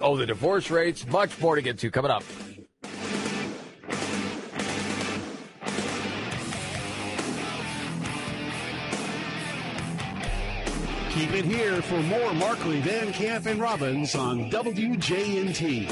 the divorce rates, much more to get to coming up. Keep it here for more Markley, Van Camp, and Robbins on WJNT.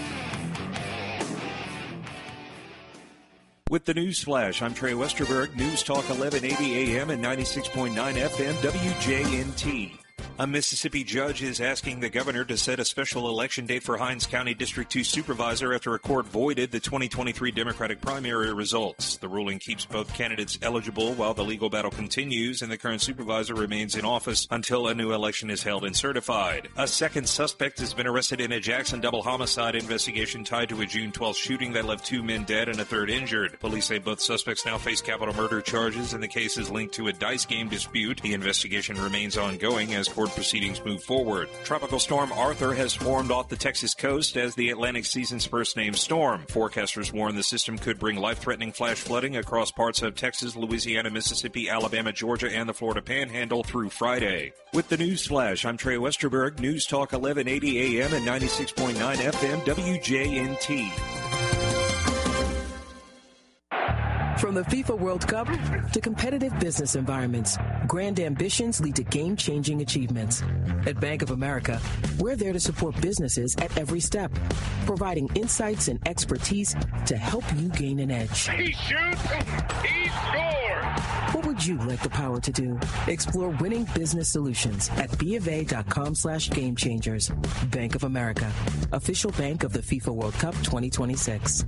With the News Flash, I'm Trey Westerberg, News Talk 1180 AM and 96.9 FM, WJNT. A Mississippi judge is asking the governor to set a special election date for Hinds County District 2 supervisor after a court voided the 2023 Democratic primary results. The ruling keeps both candidates eligible while the legal battle continues, and the current supervisor remains in office until a new election is held and certified. A second suspect has been arrested in a Jackson double homicide investigation tied to a June 12th shooting that left 2 men dead and a third injured. Police say both suspects now face capital murder charges, and the case is linked to a dice game dispute. The investigation remains ongoing as court proceedings move forward. Tropical storm Arthur has formed off the Texas coast as the Atlantic season's first named storm. Forecasters warn the system could bring life-threatening flash flooding across parts of Texas, Louisiana, Mississippi, Alabama, Georgia, and the Florida Panhandle through Friday. With the News Flash, I'm Trey Westerberg, News Talk 1180 AM and 96.9 FM, WJNT. From the FIFA World Cup to competitive business environments, grand ambitions lead to game-changing achievements. At Bank of America, we're there to support businesses at every step, providing insights and expertise to help you gain an edge. He shoots, he scores! What would you like the power to do? Explore winning business solutions at BofA.com/gamechangers. Bank of America, official bank of the FIFA World Cup 2026.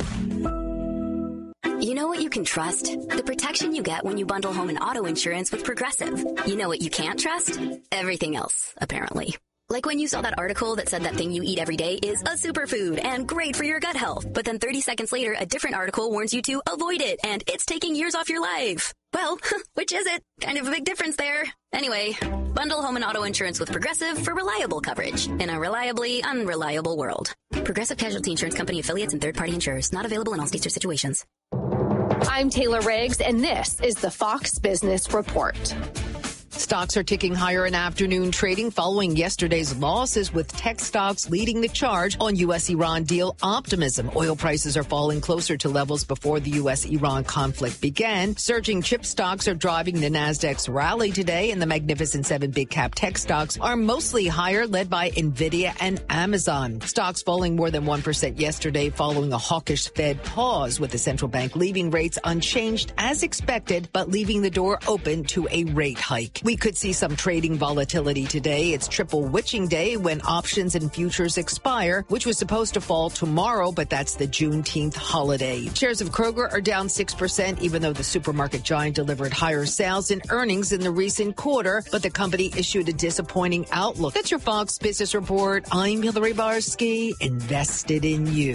You know what you can trust? The protection you get when you bundle home and auto insurance with Progressive. You know what you can't trust? Everything else, apparently. Like when you saw that article that said that thing you eat every day is a superfood and great for your gut health. But then 30 seconds later, a different article warns you to avoid it and it's taking years off your life. Well, which is it? Kind of a big difference there. Anyway, bundle home and auto insurance with Progressive for reliable coverage in a reliably unreliable world. Progressive Casualty Insurance Company affiliates and third-party insurers. Not available in all states or situations. I'm Taylor Riggs, and this is the Fox Business Report. Stocks are ticking higher in afternoon trading following yesterday's losses, with tech stocks leading the charge on U.S.-Iran deal optimism. Oil prices are falling closer to levels before the U.S.-Iran conflict began. Surging chip stocks are driving the Nasdaq's rally today, and the Magnificent Seven big-cap tech stocks are mostly higher, led by NVIDIA and Amazon. Stocks falling more than 1% yesterday following a hawkish Fed pause, with the central bank leaving rates unchanged as expected, but leaving the door open to a rate hike. We could see some trading volatility today. It's triple witching day when options and futures expire, which was supposed to fall tomorrow, but that's the Juneteenth holiday. Shares of Kroger are down 6%, even though the supermarket giant delivered higher sales and earnings in the recent quarter, but the company issued a disappointing outlook. That's your Fox Business Report. I'm Hillary Barsky, invested in you.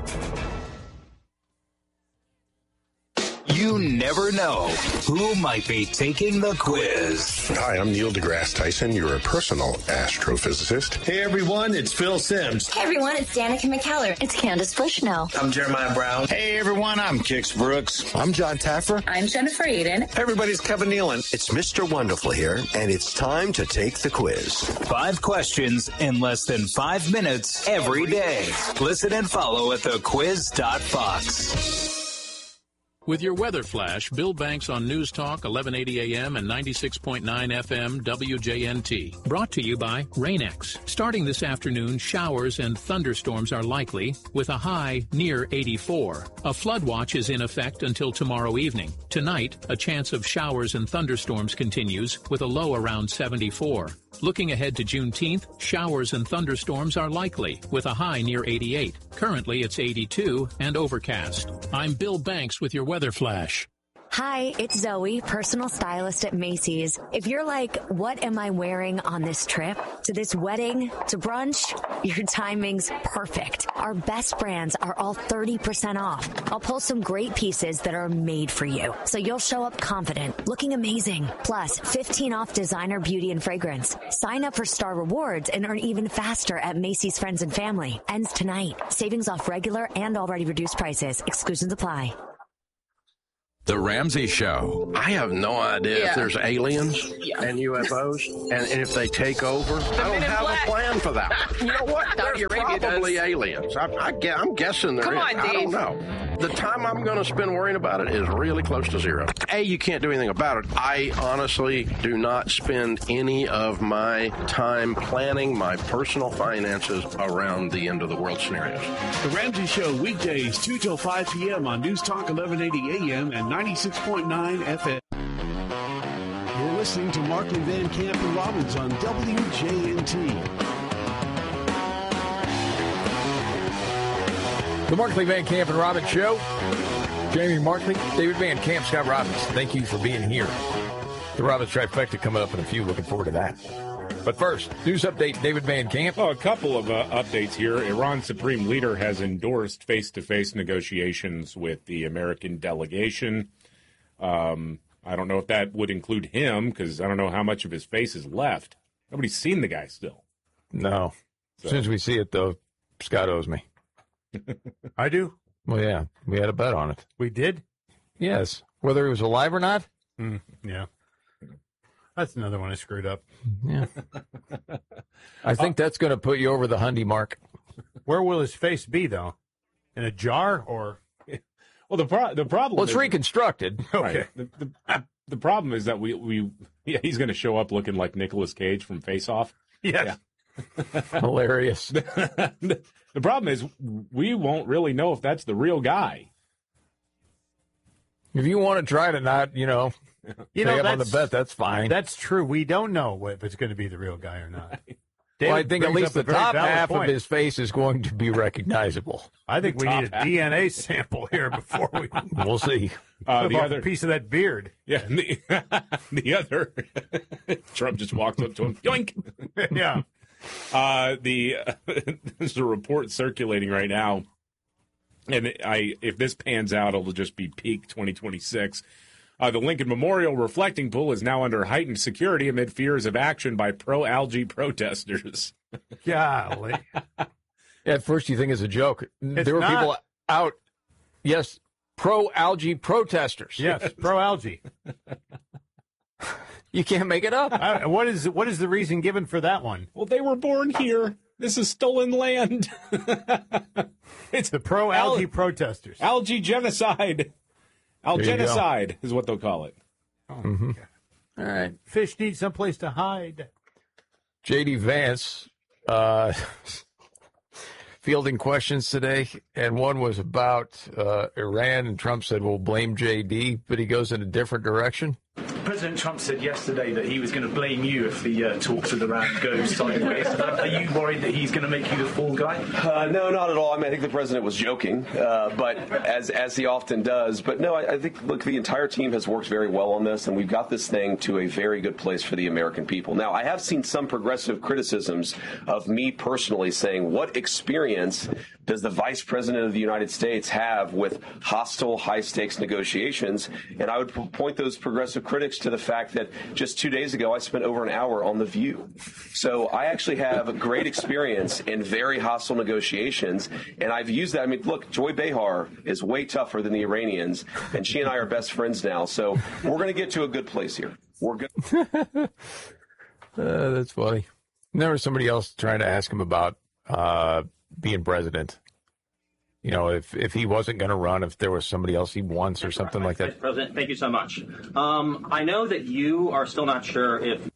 You never know who might be taking the quiz. Hi, I'm Neil deGrasse Tyson, your personal astrophysicist. Hey, everyone, it's Phil Simms. Hey, everyone, it's Danica McKellar. It's Candace Bushnell. I'm Jeremiah Brown. Hey, everyone, I'm Kix Brooks. I'm John Taffer. I'm Jennifer Aiden. Hey, everybody's Kevin Nealon. It's Mr. Wonderful here, and it's time to take the quiz. 5 questions in less than 5 minutes every day. Listen and follow at thequiz.fox. With your weather flash, Bill Banks on News Talk 1180 AM and 96.9 FM WJNT. Brought to you by Rain-X. Starting this afternoon, showers and thunderstorms are likely with a high near 84. A flood watch is in effect until tomorrow evening. Tonight, a chance of showers and thunderstorms continues with a low around 74. Looking ahead to Juneteenth, showers and thunderstorms are likely with a high near 88. Currently, it's 82 and overcast. I'm Bill Banks with your weather flash. Hi, it's Zoe, personal stylist at Macy's. If you're like, what am I wearing on this trip? To this wedding? To brunch? Your timing's perfect. Our best brands are all 30% off. I'll pull some great pieces that are made for you, so you'll show up confident, looking amazing. Plus, 15 off designer beauty and fragrance. Sign up for Star Rewards and earn even faster at Macy's Friends and Family. Ends tonight. Savings off regular and already reduced prices. Exclusions apply. The Ramsey Show. I have no idea if there's aliens and UFOs, and if they take over. I don't have a plan for that. You know what? There's probably aliens. I'm guessing there is. I don't know. The time I'm going to spend worrying about it is really close to zero. You can't do anything about it. I honestly do not spend any of my time planning my personal finances around the end of the world scenarios. The Ramsey Show, weekdays 2 till 5 p.m. on News Talk 1180 AM and 96.9 FM. You're listening to Markley, Van Camp, and Robbins on WJNT. The Markley, Van Camp, and Robbins Show. Jamie Markley, David Van Camp, Scott Robbins. Thank you for being here. The Robbins Trifecta coming up in a few. Looking forward to that. But first, news update, David Van Camp. Oh, a couple of updates here. Iran's supreme leader has endorsed face-to-face negotiations with the American delegation. I don't know if that would include him, because I don't know how much of his face is left. Nobody's seen the guy still. No. As soon as we see it, though, Scott owes me. I do? Well, yeah. We had a bet on it. We did? Yes. Whether he was alive or not? Yeah. That's another one I screwed up. Yeah. I think that's going to put you over the Hundy mark. Where will his face be, though? In a jar or? Well, the problem Well, it's reconstructed. Okay. Right. The problem is that he's going to show up looking like Nicolas Cage from Face Off. Yes. Yeah. Hilarious. The problem is we won't really know if that's the real guy. If you want to try to not, pay up on the bet, that's fine. That's true. We don't know if it's going to be the real guy or not. Well, I think at least the top half of his face is going to be recognizable. I think we need a DNA sample here before we. We'll see. The other piece of that beard. Yeah, the other. Trump just walked up to him. Yoink. Yeah. There's a report circulating right now, and if this pans out, it'll just be peak 2026. The Lincoln Memorial reflecting pool is now under heightened security amid fears of action by pro-algae protesters. Golly. At first you think it's a joke. There were people out, yes, pro-algae protesters. Yes, pro-algae. You can't make it up. What is the reason given for that one? Well, they were born here. This is stolen land. It's the pro-algae protesters. Algae genocide. Algenocide is what they'll call it. Oh, okay. All right. Fish need someplace to hide. J.D. Vance fielding questions today, and one was about Iran, and Trump said, we'll blame J.D., but he goes in a different direction. President Trump said yesterday that he was going to blame you if the talks with Iran go sideways. Are you worried that he's going to make you the fall guy? No, not at all. I think the president was joking, but as he often does. But no, I think, look, the entire team has worked very well on this, and we've got this thing to a very good place for the American people. Now, I have seen some progressive criticisms of me personally saying, what experience does the Vice President of the United States have with hostile, high-stakes negotiations? And I would point those progressive critics to the fact that just 2 days ago, I spent over an hour on The View. So I actually have a great experience in very hostile negotiations, and I've used that. Look, Joy Behar is way tougher than the Iranians, and she and I are best friends now. So we're going to get to a good place here. We're good. That's funny. And there was somebody else trying to ask him about being president. If he wasn't going to run, if there was somebody else he wants or something like that. President, thank you so much. I know that you are still not sure if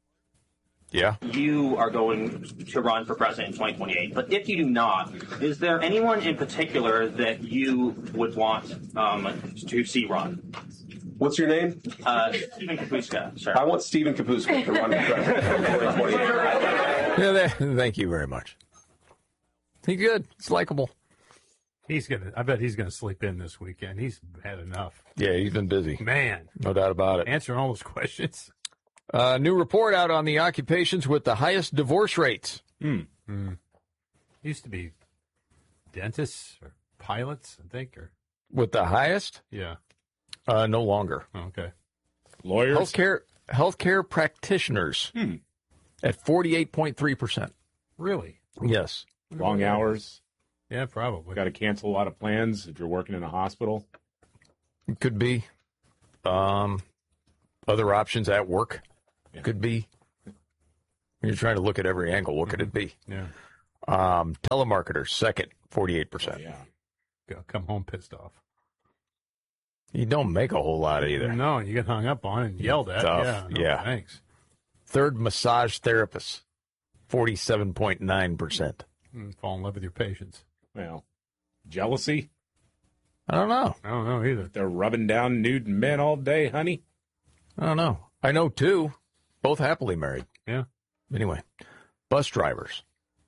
you are going to run for president in 2028, but if you do not, is there anyone in particular that you would want to see run? What's your name? Stephen Kapuska, sir. I want Stephen Kapuska to run for president. Thank you very much. He's good. He's likable. I bet he's gonna sleep in this weekend. He's had enough. Yeah, he's been busy. Man. No doubt about it. Answering all those questions. New report out on the occupations with the highest divorce rates. Used to be dentists or pilots, I think, or with the highest? Yeah. No longer. Oh, okay. Lawyers? Healthcare practitioners at 48.3%. Really? Yes. Long hours. Yeah, probably. Got to cancel a lot of plans if you're working in a hospital. It could be. Other options at work could be. You're trying to look at every angle. What could it be? Yeah. Telemarketers, second, 48%. Yeah. Come home pissed off. You don't make a whole lot either. No, you get hung up on and yelled at. Tough. Yeah. Thanks. Third, massage therapists, 47.9%. Fall in love with your patients. Well, jealousy? I don't know. I don't know either. They're rubbing down nude men all day, honey? I don't know. I know two, both happily married. Yeah. Anyway, bus drivers.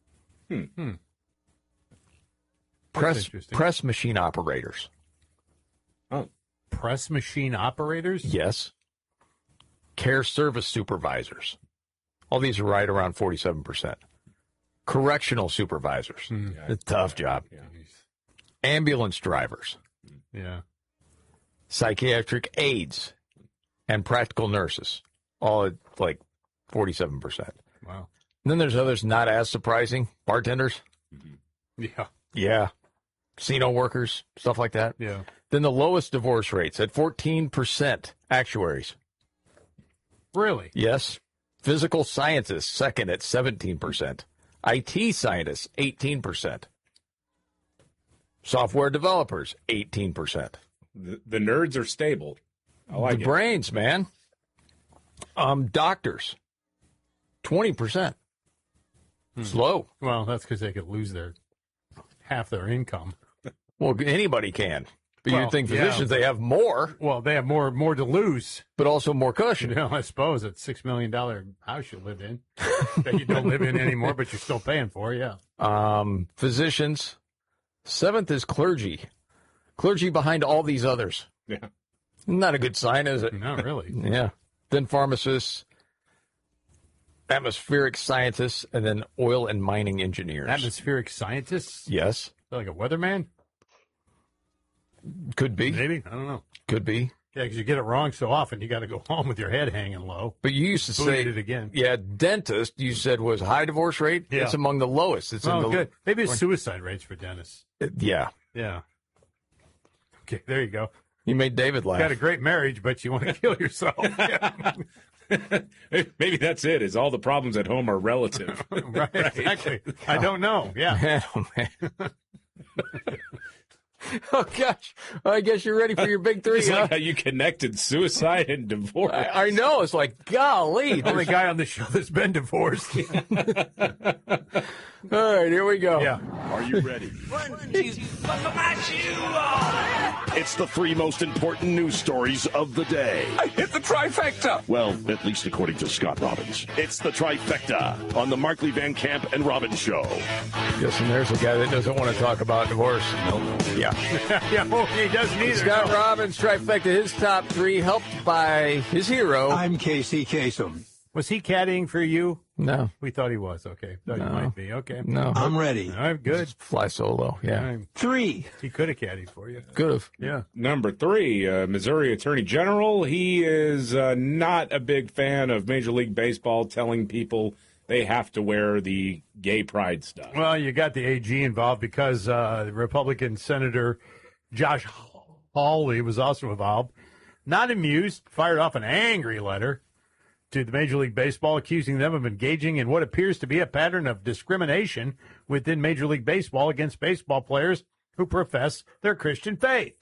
Press machine operators. Oh, press machine operators? Yes. Care service supervisors. All these are right around 47%. Correctional supervisors. A tough job. Yeah. Ambulance drivers. Yeah. Psychiatric aides and practical nurses. All at like 47%. Wow. And then there's others not as surprising. Bartenders. Yeah. Yeah. Casino workers, stuff like that. Yeah. Then the lowest divorce rates at 14%, actuaries. Really? Yes. Physical scientists, second at 17%. IT scientists, 18%. Software developers, 18%. The nerds are stable. I like the brains, man. Doctors, 20%. It's low. Well, that's because they could lose half their income. Well, anybody can. But you'd think physicians, they have more. Well, they have more to lose. But also more cushion. I suppose it's $6 million house you live in that you don't live in anymore, but you're still paying for, yeah. Physicians. Seventh is clergy. Clergy behind all these others. Yeah. Not a good sign, is it? Not really. Yeah. Then pharmacists, atmospheric scientists, and then oil and mining engineers. Atmospheric scientists? Yes. Like a weatherman? Could be. Maybe. I don't know. Could be. Yeah, because you get it wrong so often, you got to go home with your head hanging low. But you used to say it again. Yeah, dentist, you said was high divorce rate. Yeah. It's among the lowest. It's in the good. Maybe it's suicide rates for dentists. Yeah. Yeah. Okay, there you go. You made David laugh. You had a great marriage, but you want to kill yourself. Maybe that's it, is all the problems at home are relative. Right, exactly. I don't know. Yeah. Oh, man. Oh, gosh. I guess you're ready for your big three, It's like how you connected suicide and divorce. I know. It's like, golly. The only guy on the show that's been divorced. All right, here we go. Yeah. Are you ready? It's the three most important news stories of the day. I hit the trifecta. Well, at least according to Scott Robbins. It's the trifecta on the Markley Van Camp and Robbins Show. Yes, and there's a guy that doesn't want to talk about divorce. Nope. Yeah. Yeah, well, he doesn't either. Scott Robbins, trifecta, his top three, helped by his hero. I'm Casey Kasem. Was he caddying for you? No. We thought he was. Okay. Thought he might be. Okay. No. I'm ready. All right, good. Just fly solo. Yeah. Right. 3. He could have caddied for you. Could have. Yeah. Number 3, Missouri Attorney General. He is not a big fan of Major League Baseball telling people they have to wear the gay pride stuff. Well, you got the AG involved because Republican Senator Josh Hawley was also involved. Not amused, fired off an angry letter to the Major League Baseball, accusing them of engaging in what appears to be a pattern of discrimination within Major League Baseball against baseball players who profess their Christian faith.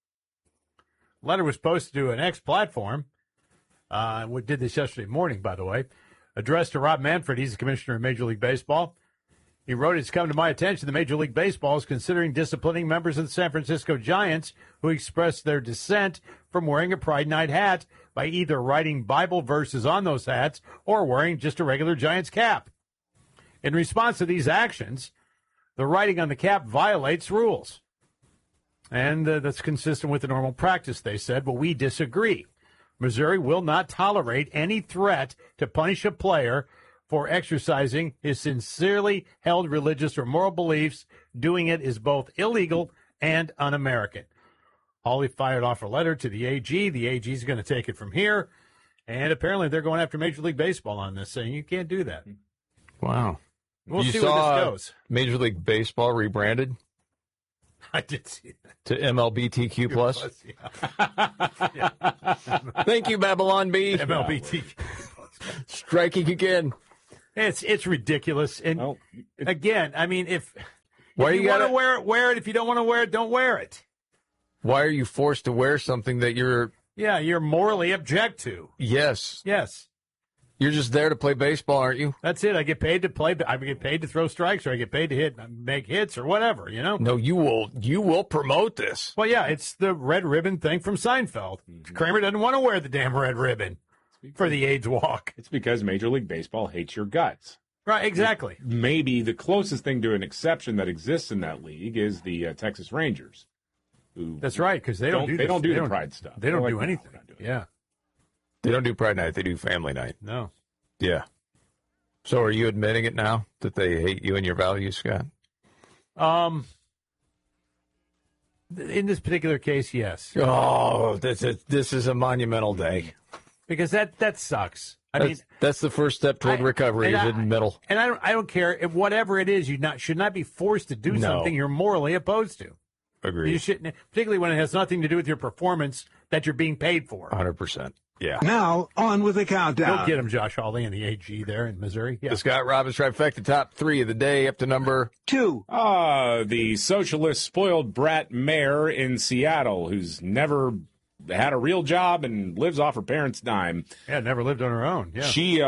The letter was posted to an X platform. We did this yesterday morning, by the way. Addressed to Rob Manfred, he's the commissioner of Major League Baseball. He wrote, "It's come to my attention that Major League Baseball is considering disciplining members of the San Francisco Giants who expressed their dissent from wearing a Pride Night hat by either writing Bible verses on those hats or wearing just a regular Giants cap. In response to these actions, the writing on the cap violates rules. And that's consistent with the normal practice, they said, but we disagree. Missouri will not tolerate any threat to punish a player for exercising his sincerely held religious or moral beliefs. Doing it is both illegal and un-American." Hawley fired off a letter to the AG. The AG is going to take it from here. And apparently they're going after Major League Baseball on this, saying you can't do that. Wow. We'll you see saw where this goes. Major League Baseball rebranded? I did see that. To MLBTQ plus. Yeah. Thank you, Babylon B. MLBTQ. Striking again. It's ridiculous. And again, I mean, if you want to wear it. If you don't want to wear it, don't wear it. Why are you forced to wear something that you're morally object to? Yes. You're just there to play baseball, aren't you? That's it. I get paid to play. I get paid to throw strikes, or I get paid to make hits, or whatever. You know. No, you will promote this. Well, yeah, it's the red ribbon thing from Seinfeld. Kramer doesn't want to wear the damn red ribbon for the AIDS walk. It's because Major League Baseball hates your guts. Right, exactly. Maybe the closest thing to an exception that exists in that league is the Texas Rangers. That's right, because they don't do the pride stuff. They don't do anything. Yeah. They don't do Pride Night. They do Family Night. No. Yeah. So are you admitting it now that they hate you and your values, Scott? In this particular case, yes. Oh, this is a monumental day. Because that sucks. That's the first step toward recovery is in the middle. And I don't care if whatever it is, should not be forced to do something you're morally opposed to. Agreed. You shouldn't, particularly when it has nothing to do with your performance that you're being paid for. 100%. Yeah. Now, on with the countdown. Go get him, Josh Hawley and the AG there in Missouri. Yeah. The Scott Robbins Trifecta top 3 of the day up to number 2. The socialist spoiled brat mayor in Seattle who's never had a real job and lives off her parents' dime. Yeah, never lived on her own. Yeah.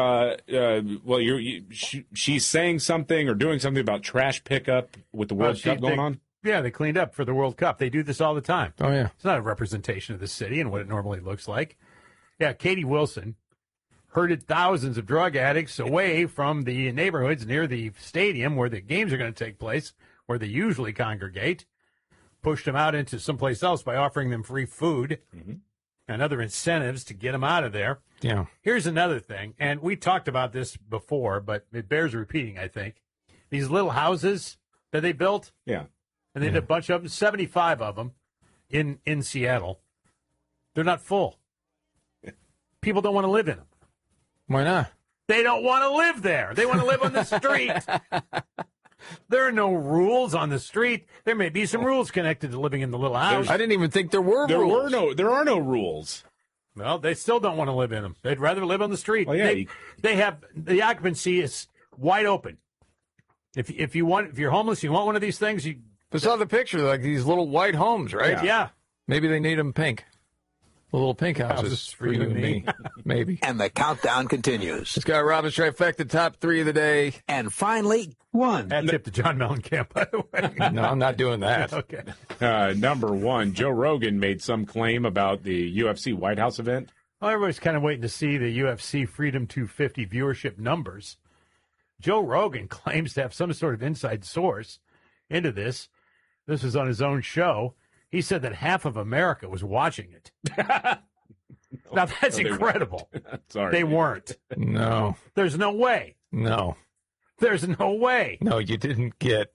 She's saying something or doing something about trash pickup with the World Cup going on. Yeah, they cleaned up for the World Cup. They do this all the time. Oh, yeah. It's not a representation of the city and what it normally looks like. Yeah, Katie Wilson herded thousands of drug addicts away from the neighborhoods near the stadium where the games are going to take place, where they usually congregate, pushed them out into someplace else by offering them free food and other incentives to get them out of there. Yeah. Here's another thing, and we talked about this before, but it bears repeating, I think. These little houses that they built. Yeah. And they did a bunch of them, 75 of them in Seattle. They're not full. People don't want to live in them. Why not? They don't want to live there. They want to live on the street. There are no rules on the street. There may be some rules connected to living in the little house. I didn't even think there were rules. There are no rules. Well, they still don't want to live in them. They'd rather live on the street. Well, yeah, they have the occupancy is wide open. If you're homeless, you want one of these things, you. I saw the picture, like these little white homes, right? Yeah. Maybe they need them pink. The little pink houses for you and me. Maybe. And the countdown continues. Scott Robbins Trifecta, top 3 of the day. And finally, 1. That tip to John Mellencamp, by the way. No, I'm not doing that. Okay. Number 1, Joe Rogan made some claim about the UFC White House event. Well, everybody's kind of waiting to see the UFC Freedom 250 viewership numbers. Joe Rogan claims to have some sort of inside source into this. This was on his own show. He said that half of America was watching it. Now, that's incredible. Sorry. They weren't. No. There's no way. No. There's no way. No, you didn't get,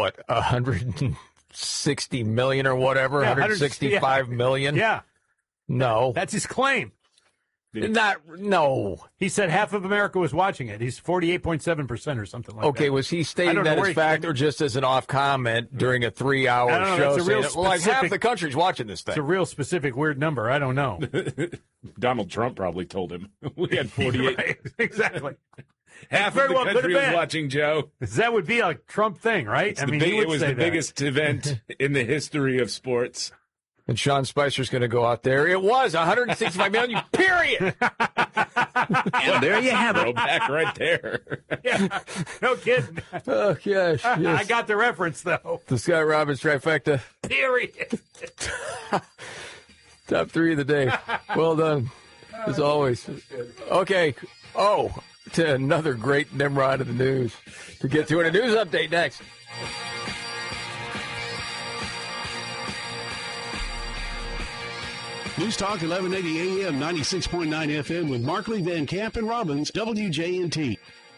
160 million or whatever? 165 million? Yeah. No. That's his claim. No. He said half of America was watching it. He's 48.7% or something like that. Okay, was he stating that as fact or just as an off comment during a 3-hour show? Like half the country's watching this thing. It's a real specific weird number. I don't know. Donald Trump probably told him. We had 48. Right, exactly. Half of the country was watching Joe. That would be a Trump thing, right? It was the biggest event in the history of sports. And Sean Spicer's going to go out there. It was 165 million, period. And there you have it. Throwback right there. Yeah, no kidding. Oh, gosh. Yes. I got the reference, though. The Scott Robbins Trifecta. Period. Top 3 of the day. Well done, as always. Okay. Oh, to another great Nimrod of the news to get to in a news update next. News Talk 1180 AM, 96.9 FM with Markley, Van Camp, and Robbins, WJNT.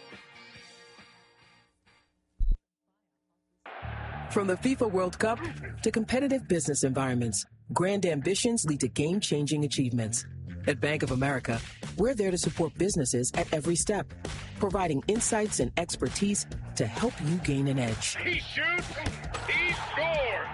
From the FIFA World Cup to competitive business environments, grand ambitions lead to game-changing achievements. At Bank of America, we're there to support businesses at every step, providing insights and expertise to help you gain an edge. He shoots, he scores!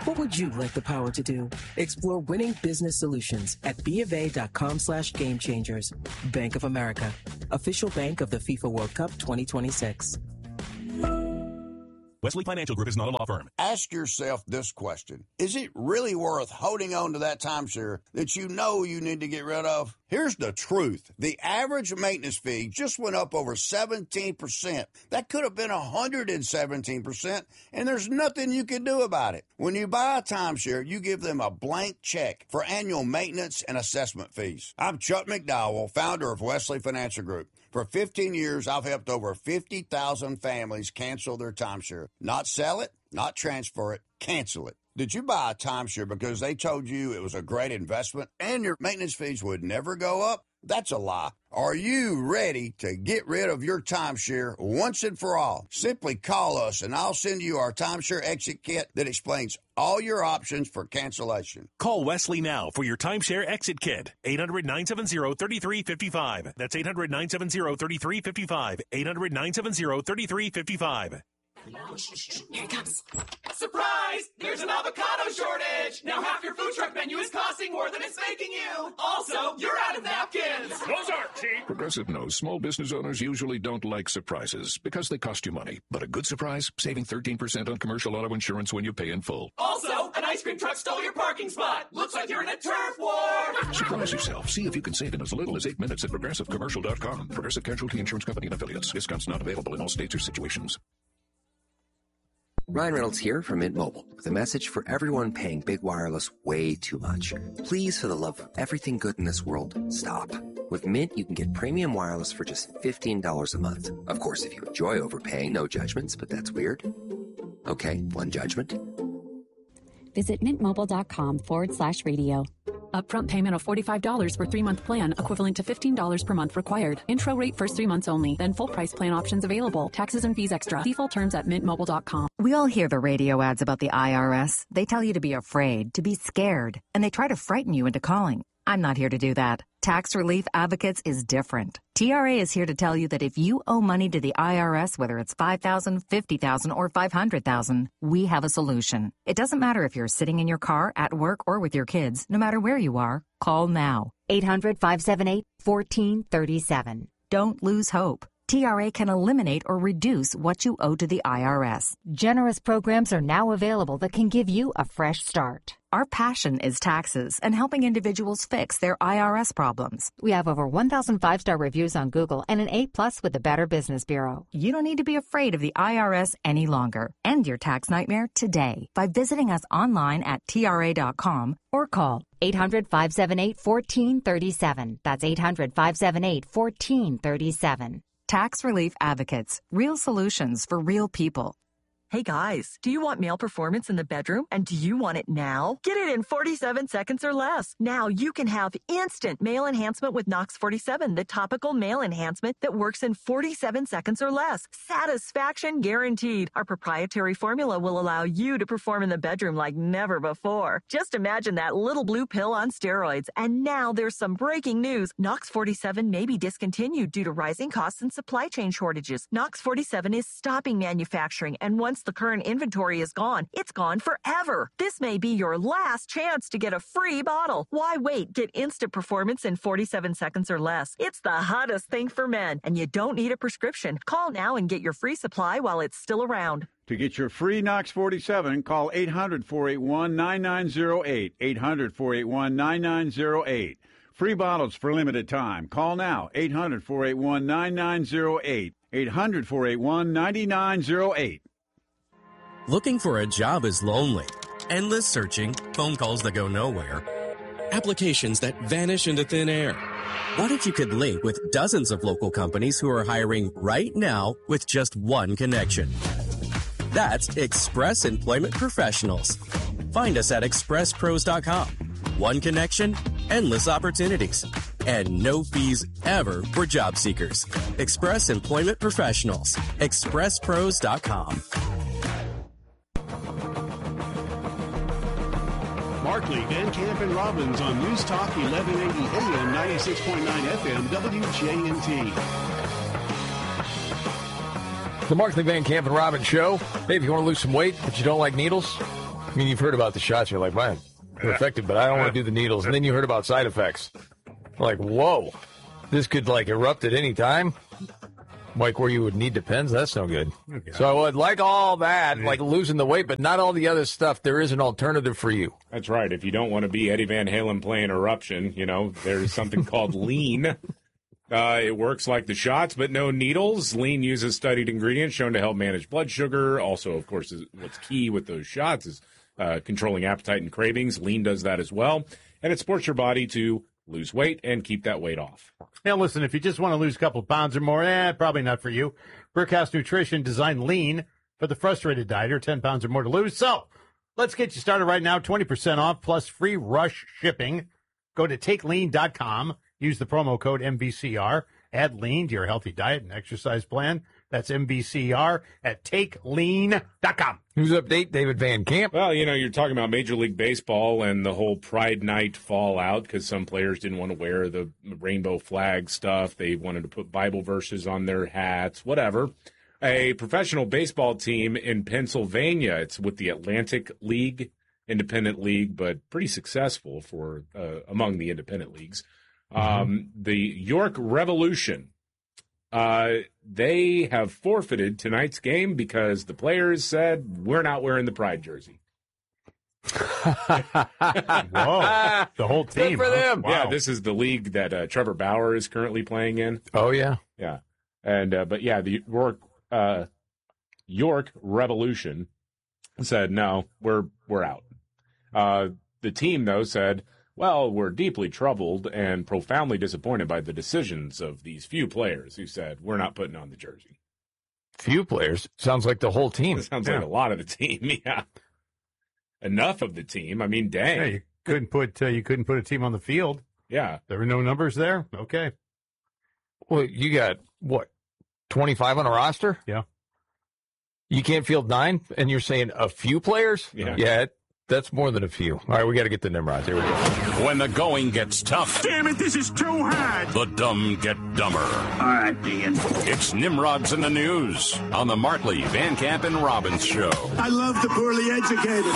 What would you like the power to do? Explore winning business solutions at BofA.com/gamechangers. Bank of America, official bank of the FIFA World Cup 2026. Wesley Financial Group is not a law firm. Ask yourself this question. Is it really worth holding on to that timeshare that you know you need to get rid of? Here's the truth. The average maintenance fee just went up over 17%. That could have been 117%, and there's nothing you can do about it. When you buy a timeshare, you give them a blank check for annual maintenance and assessment fees. I'm Chuck McDowell, founder of Wesley Financial Group. For 15 years, I've helped over 50,000 families cancel their timeshare. Not sell it, not transfer it, cancel it. Did you buy a timeshare because they told you it was a great investment and your maintenance fees would never go up? That's a lie. Are you ready to get rid of your timeshare once and for all? Simply call us and I'll send you our timeshare exit kit that explains all your options for cancellation. Call Wesley now for your timeshare exit kit. 800-970-3355. That's 800-970-3355. 800-970-3355. Here it comes. Surprise! There's an avocado shortage! Now half your food truck menu is costing more than it's making you! Also, you're out of napkins! Those aren't cheap! Progressive knows small business owners usually don't like surprises because they cost you money. But a good surprise? Saving 13% on commercial auto insurance when you pay in full. Also, an ice cream truck stole your parking spot! Looks like you're in a turf war! Surprise yourself. See if you can save in as little as 8 minutes at ProgressiveCommercial.com. Progressive Casualty Insurance Company and Affiliates. Discounts not available in all states or situations. Ryan Reynolds here from Mint Mobile with a message for everyone paying big wireless way too much. Please, for the love of everything good in this world, stop. With Mint, you can get premium wireless for just $15 a month. Of course, if you enjoy overpaying, no judgments, but that's weird. Okay, one judgment. Visit mintmobile.com/radio. Upfront payment of $45 for 3-month plan, equivalent to $15 per month required. Intro rate first 3 months only, then full price plan options available. Taxes and fees extra. See full terms at mintmobile.com. We all hear the radio ads about the IRS. They tell you to be afraid, to be scared, and they try to frighten you into calling. I'm not here to do that. Tax Relief Advocates is different. TRA is here to tell you that if you owe money to the IRS, whether it's $5,000, $50,000, or $500,000, we have a solution. It doesn't matter if you're sitting in your car, at work, or with your kids. No matter where you are, call now. 800-578-1437. Don't lose hope. TRA can eliminate or reduce what you owe to the IRS. Generous programs are now available that can give you a fresh start. Our passion is taxes and helping individuals fix their IRS problems. We have over 1,000 5-star reviews on Google and an A+ with the Better Business Bureau. You don't need to be afraid of the IRS any longer. End your tax nightmare today by visiting us online at TRA.com or call 800-578-1437. That's 800-578-1437. Tax Relief Advocates. Real solutions for real people. Hey guys, do you want male performance in the bedroom? And do you want it now? Get it in 47 seconds or less. Now you can have instant male enhancement with Knox 47, the topical male enhancement that works in 47 seconds or less. Satisfaction guaranteed. Our proprietary formula will allow you to perform in the bedroom like never before. Just imagine that little blue pill on steroids. And now there's some breaking news. Knox 47 may be discontinued due to rising costs and supply chain shortages. Knox 47 is stopping manufacturing, and once the current inventory is gone, it's gone forever. This may be your last chance to get a free bottle. Why wait? Get instant performance in 47 seconds or less. It's the hottest thing for men, and you don't need a prescription. Call now and get your free supply while it's still around. To get your free Knox 47, call 800-481-9908. 800-481-9908. Free bottles for limited time. Call now, 800-481-9908. 800-481-9908. Looking for a job is lonely. Endless searching, phone calls that go nowhere, applications that vanish into thin air. What if you could link with dozens of local companies who are hiring right now with just one connection? That's Express Employment Professionals. Find us at expresspros.com. One connection, endless opportunities, and no fees ever for job seekers. Express Employment Professionals. expresspros.com. Markley, Van Camp, and Robbins on News Talk 1180 AM, 96.9 FM, WJNT. The Markley, Van Camp, and Robbins Show. Hey, if you want to lose some weight but you don't like needles, I mean, you've heard about the shots. You're like, man, they're effective, but I don't want to do the needles. And then you heard about side effects. Like, whoa, this could, like, erupt at any time. Like where you would need depends. That's no good. Okay. So I would like all that, like losing the weight, but not all the other stuff. There is an alternative for you. That's right. If you don't want to be Eddie Van Halen playing Eruption, there's something called Lean. It works like the shots, but no needles. Lean uses studied ingredients shown to help manage blood sugar. Also, of course, what's key with those shots is controlling appetite and cravings. Lean does that as well. And it supports your body to lose weight and keep that weight off. Now, listen, if you just want to lose a couple of pounds or more, probably not for you. Brickhouse Nutrition designed Lean for the frustrated dieter, 10 pounds or more to lose. So let's get you started right now. 20% off plus free rush shipping. Go to takelean.com. Use the promo code MVCR. Add Lean to your healthy diet and exercise plan. That's MVCR at takelean.com. News update, David Van Camp. Well, you're talking about Major League Baseball and the whole Pride Night fallout because some players didn't want to wear the rainbow flag stuff. They wanted to put Bible verses on their hats, whatever. A professional baseball team in Pennsylvania, it's with the Atlantic League, independent league, but pretty successful for among the independent leagues. The York Revolution. They have forfeited tonight's game because the players said, we're not wearing the Pride jersey. Whoa. The whole team. Good for them. Wow. Yeah, this is the league that Trevor Bauer is currently playing in. Oh, yeah. Yeah. And, but yeah, the York Revolution said, no, we're out. The team, though, said, well, we're deeply troubled and profoundly disappointed by the decisions of these few players who said, we're not putting on the jersey. Few players? Sounds like the whole team. It sounds like a lot of the team, yeah. Enough of the team. I mean, dang. Yeah, you couldn't put a team on the field. Yeah. There were no numbers there? Okay. Well, you got, 25 on a roster? Yeah. You can't field 9, and you're saying a few players? Yeah. That's more than a few. All right, we got to get the Nimrods. Here we go. When the going gets tough. Damn it, this is too hard. The dumb get dumber. All right, Ian. It's Nimrods in the News on the Markley, Van Camp, and Robbins Show. I love the poorly educated.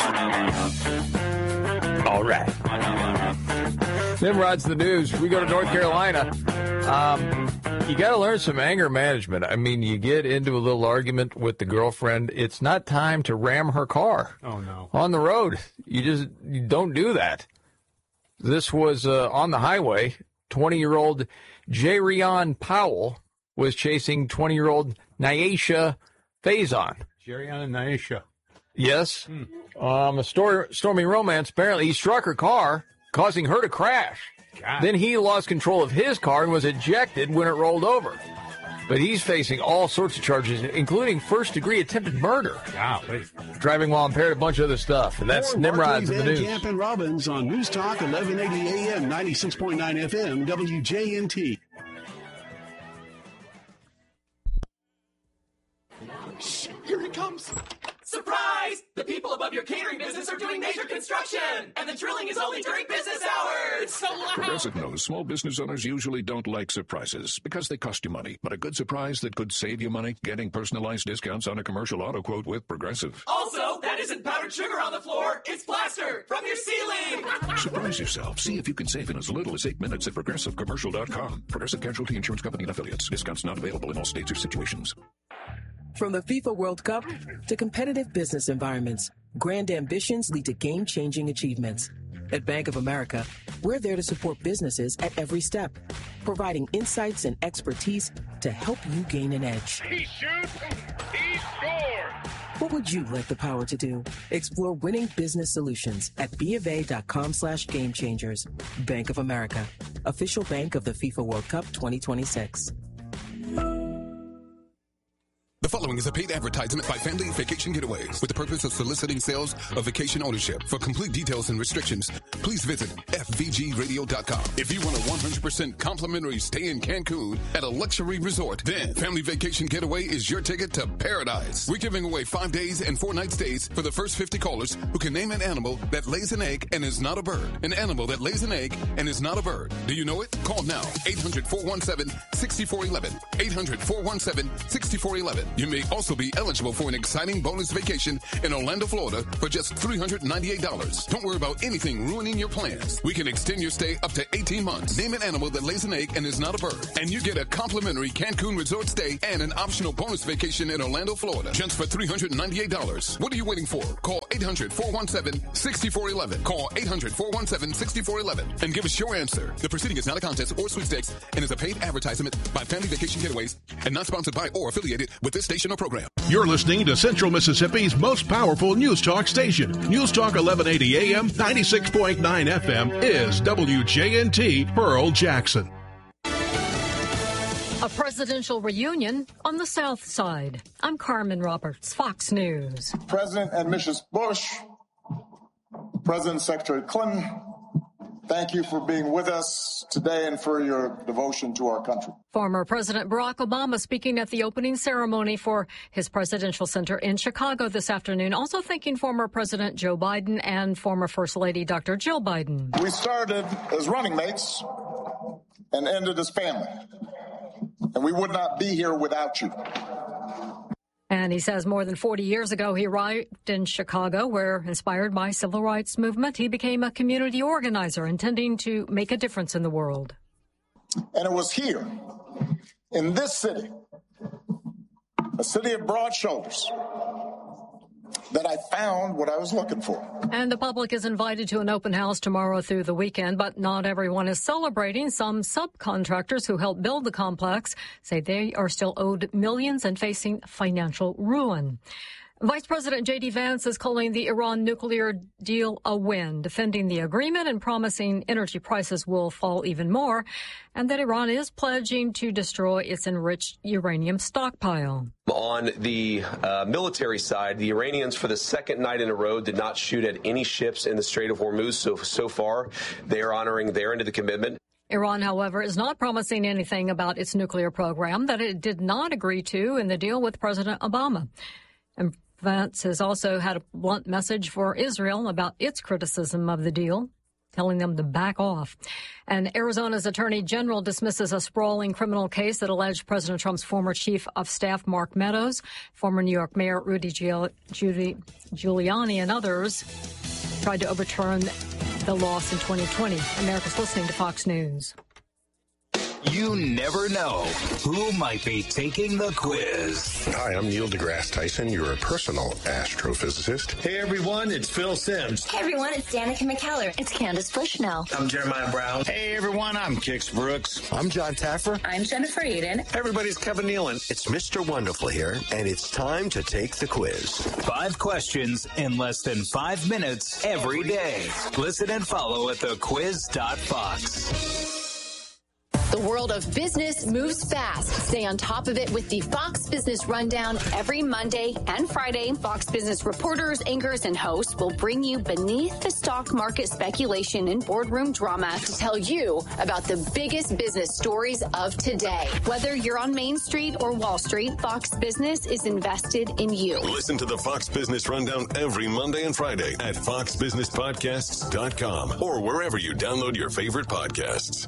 All right. Nimrod's the News. We go to North Carolina. You got to learn some anger management. I mean, you get into a little argument with the girlfriend. It's not time to ram her car. Oh, no. On the road. You don't do that. This was on the highway. 20-year-old Jerion Powell was chasing 20-year-old Nyesha Faison. Jerion and Nyesha. Yes. A stormy romance. Apparently, he struck her car, causing her to crash. God. Then he lost control of his car and was ejected when it rolled over. But he's facing all sorts of charges, including first-degree attempted murder. Golly. Driving while impaired, a bunch of other stuff. And that's Nimrod's in the news. Camp and Robbins on News Talk 1180 AM, 96.9 FM, WJNT. Shh, here he comes. Surprise! The people above your catering business are doing major construction, and the drilling is only during business hours. So loud. Progressive knows small business owners usually don't like surprises because they cost you money. But a good surprise that could save you money, getting personalized discounts on a commercial auto quote with Progressive. Also, that isn't powdered sugar on the floor. It's plaster from your ceiling. Surprise yourself. See if you can save in as little as 8 minutes at ProgressiveCommercial.com. Progressive Casualty Insurance Company and Affiliates. Discounts not available in all states or situations. From the FIFA World Cup to competitive business environments, grand ambitions lead to game-changing achievements. At Bank of America, we're there to support businesses at every step, providing insights and expertise to help you gain an edge. He shoots, he scores! What would you like the power to do? Explore winning business solutions at BofA.com/gamechangers. Bank of America, official bank of the FIFA World Cup 2026. The following is a paid advertisement by Family Vacation Getaways with the purpose of soliciting sales of vacation ownership. For complete details and restrictions, please visit FVGradio.com. If you want a 100% complimentary stay in Cancun at a luxury resort, then Family Vacation Getaway is your ticket to paradise. We're giving away 5 days and 4 night stays for the first 50 callers who can name an animal that lays an egg and is not a bird. An animal that lays an egg and is not a bird. Do you know it? Call now. 800-417-6411. 800-417-6411. You may may also be eligible for an exciting bonus vacation in Orlando, Florida for just $398. Don't worry about anything ruining your plans. We can extend your stay up to 18 months. Name an animal that lays an egg and is not a bird. And you get a complimentary Cancun resort stay and an optional bonus vacation in Orlando, Florida. Just for $398. What are you waiting for? Call 800-417-6411. Call 800-417-6411 and give us your answer. The proceeding is not a contest or sweepstakes and is a paid advertisement by Family Vacation Getaways and not sponsored by or affiliated with this station or program. You're listening to Central Mississippi's most powerful news talk station. News Talk 1180 AM, 96.9 FM is WJNT Pearl Jackson. A presidential reunion on the South Side. I'm Carmen Roberts, Fox News. President and Mrs. Bush, President Secretary Clinton, thank you for being with us today and for your devotion to our country. Former President Barack Obama speaking at the opening ceremony for his presidential center in Chicago this afternoon, also thanking former President Joe Biden and former First Lady Dr. Jill Biden. We started as running mates and ended as family, and we would not be here without you. And he says more than 40 years ago, he arrived in Chicago, where, inspired by civil rights movement, he became a community organizer intending to make a difference in the world. And it was here, in this city, a city of broad shoulders, that I found what I was looking for. And the public is invited to an open house tomorrow through the weekend, but not everyone is celebrating. Some subcontractors who helped build the complex say they are still owed millions and facing financial ruin. Vice President J.D. Vance is calling the Iran nuclear deal a win, defending the agreement and promising energy prices will fall even more, and that Iran is pledging to destroy its enriched uranium stockpile. On the military side, the Iranians, for the second night in a row, did not shoot at any ships in the Strait of Hormuz. So far, they are honoring their end of the commitment. Iran, however, is not promising anything about its nuclear program that it did not agree to in the deal with President Obama. And Vance has also had a blunt message for Israel about its criticism of the deal, telling them to back off. And Arizona's attorney general dismisses a sprawling criminal case that alleged President Trump's former chief of staff, Mark Meadows, former New York Mayor Rudy Giuliani, and others tried to overturn the loss in 2020. America's listening to Fox News. You never know who might be taking the quiz. Hi, I'm Neil deGrasse Tyson, your personal astrophysicist. Hey, everyone, it's Phil Simms. Hey, everyone, it's Danica McKellar. It's Candace Bushnell. I'm Jeremiah Brown. Hey, everyone, I'm Kix Brooks. I'm John Taffer. I'm Jennifer Eden. Hey, everybody, it's Kevin Nealon. It's Mr. Wonderful here, and it's time to take the quiz. 5 questions in less than 5 minutes every day. Listen and follow at thequiz.fox. The world of business moves fast. Stay on top of it with the Fox Business Rundown every Monday and Friday. Fox Business reporters, anchors, and hosts will bring you beneath the stock market speculation and boardroom drama to tell you about the biggest business stories of today. Whether you're on Main Street or Wall Street, Fox Business is invested in you. Listen to the Fox Business Rundown every Monday and Friday at foxbusinesspodcasts.com or wherever you download your favorite podcasts.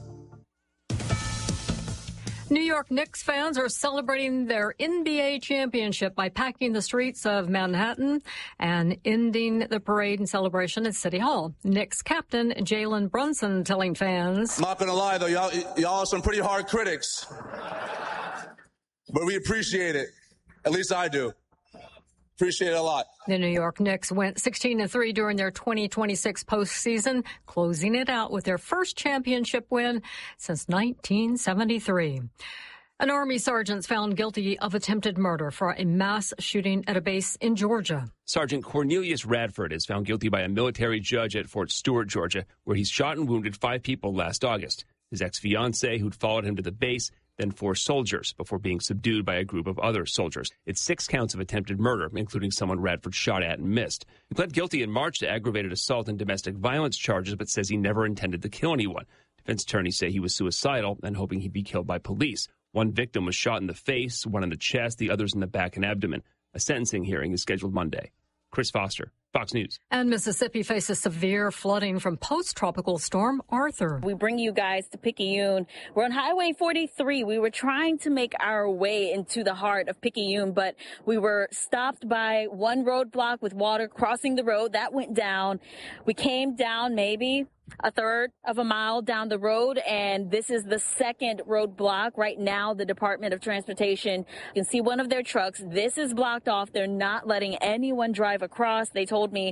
New York Knicks fans are celebrating their NBA championship by packing the streets of Manhattan and ending the parade and celebration at City Hall. Knicks captain Jalen Brunson telling fans, I'm not going to lie, though, y'all are some pretty hard critics. But we appreciate it. At least I do. Appreciate it a lot. The New York Knicks went 16-3 during their 2026 postseason, closing it out with their first championship win since 1973. An Army sergeant's found guilty of attempted murder for a mass shooting at a base in Georgia. Sergeant Cornelius Radford is found guilty by a military judge at Fort Stewart, Georgia, where he shot and wounded 5 people last August. His ex-fiancée, who'd followed him to the base, then 4 soldiers before being subdued by a group of other soldiers. It's 6 counts of attempted murder, including someone Radford shot at and missed. He pled guilty in March to aggravated assault and domestic violence charges, but says he never intended to kill anyone. Defense attorneys say he was suicidal and hoping he'd be killed by police. 1 victim was shot in the face, 1 in the chest, the others in the back and abdomen. A sentencing hearing is scheduled Monday. Chris Foster, Fox News. And Mississippi faces severe flooding from post-tropical storm Arthur. We bring you guys to Picayune. We're on Highway 43. We were trying to make our way into the heart of Picayune, but we were stopped by one roadblock with water crossing the road. That went down. We came down maybe a third of a mile down the road, and this is the second roadblock. Right now, the Department of Transportation, you can see one of their trucks. This is blocked off. They're not letting anyone drive across. They told me